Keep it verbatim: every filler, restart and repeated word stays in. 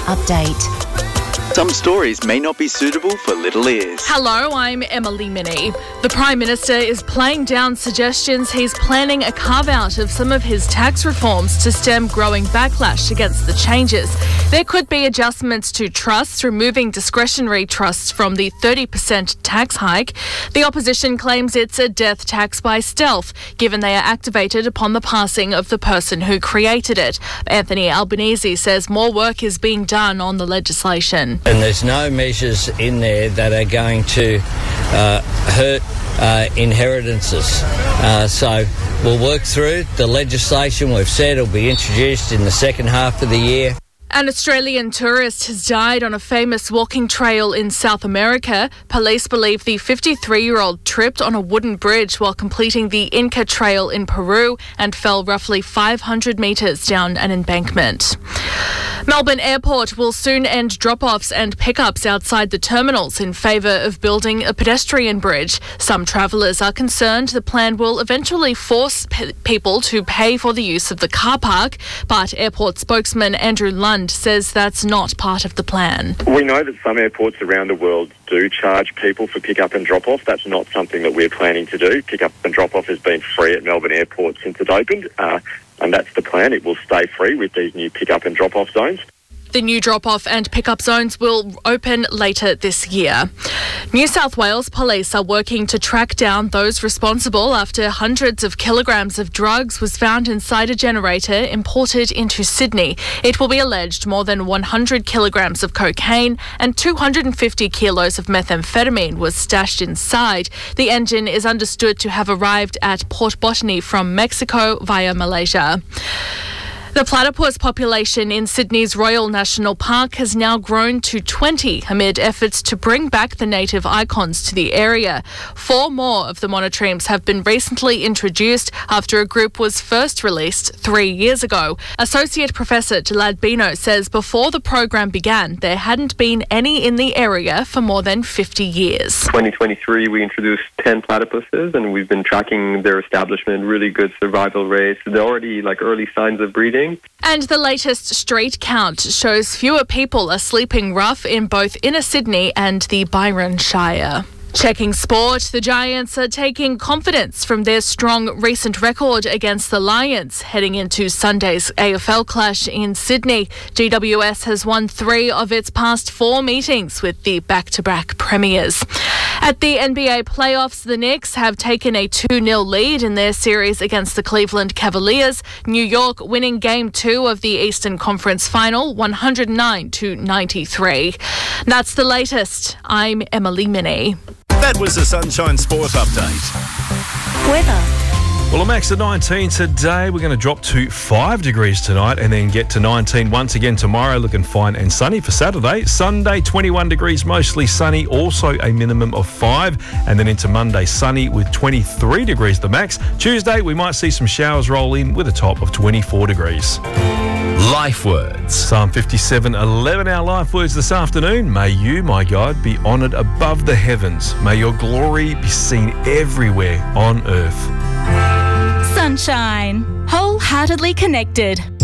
update. Some stories may not be suitable for little ears. Hello, I'm Emily Minnie. The Prime Minister is playing down suggestions he's planning a carve-out of some of his tax reforms to stem growing backlash against the changes. There could be adjustments to trusts, removing discretionary trusts from the thirty percent tax hike. The opposition claims it's a death tax by stealth, given they are activated upon the passing of the person who created it. Anthony Albanese says more work is being done on the legislation. And there's no measures in there that are going to uh, hurt uh, inheritances. Uh, so we'll work through the legislation. We've said it'll be introduced in the second half of the year. An Australian tourist has died on a famous walking trail in South America. Police believe the fifty-three-year-old tripped on a wooden bridge while completing the Inca Trail in Peru and fell roughly five hundred metres down an embankment. Melbourne Airport will soon end drop-offs and pickups outside the terminals in favour of building a pedestrian bridge. Some travellers are concerned the plan will eventually force pe- people to pay for the use of the car park, but airport spokesman Andrew Lund says that's not part of the plan. We know that some airports around the world do charge people for pick-up and drop-off. That's not something that we're planning to do. Pick-up and drop-off has been free at Melbourne Airport since it opened, uh, and that's the plan. It will stay free with these new pick-up and drop-off zones. The new drop-off and pick-up zones will open later this year. New South Wales police are working to track down those responsible after hundreds of kilograms of drugs was found inside a generator imported into Sydney. It will be alleged more than one hundred kilograms of cocaine and two hundred fifty kilos of methamphetamine was stashed inside. The engine is understood to have arrived at Port Botany from Mexico via Malaysia. The platypus population in Sydney's Royal National Park has now grown to twenty amid efforts to bring back the native icons to the area. Four more of the monotremes have been recently introduced after a group was first released three years ago. Associate Professor Jalad Bino says before the program began, there hadn't been any in the area for more than fifty years. twenty twenty-three, we introduced ten platypuses, and we've been tracking their establishment, really good survival rates. They're already like early signs of breeding. And the latest street count shows fewer people are sleeping rough in both inner Sydney and the Byron Shire. Checking sport, the Giants are taking confidence from their strong recent record against the Lions heading into Sunday's A F L clash in Sydney. G W S has won three of its past four meetings with the back-to-back premiers. At the N B A playoffs, the Knicks have taken a two nil lead in their series against the Cleveland Cavaliers. New York winning Game two of the Eastern Conference Final, one oh nine to ninety-three. That's the latest. I'm Emily Minnie. That was the Sunshine Sport Update. Weather. Well, a max of nineteen today. We're going to drop to five degrees tonight and then get to nineteen once again tomorrow. Looking fine and sunny for Saturday. Sunday, twenty-one degrees, mostly sunny, also a minimum of five. And then into Monday, sunny with twenty-three degrees the max. Tuesday, we might see some showers roll in with a top of twenty-four degrees. Life Words. Psalm fifty-seven eleven, our life words this afternoon. May you, my God, be honoured above the heavens. May your glory be seen everywhere on earth. Sunshine. Wholeheartedly connected.